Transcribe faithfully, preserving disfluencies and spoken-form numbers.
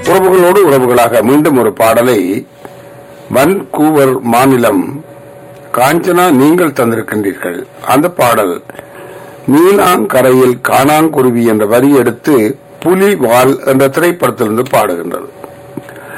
உறவுகளோடு உறவுகளாக மீண்டும் ஒரு பாடலை வன்கூவர் மாநிலம் காஞ்சனா நீங்கள் தந்திருக்கின்றீர்கள். அந்த பாடல் நீலாங்கரையில் காணாங்குருவி என்ற வரி எடுத்து புலி வால் என்ற திரைப்படத்திலிருந்து பாடுகின்றது.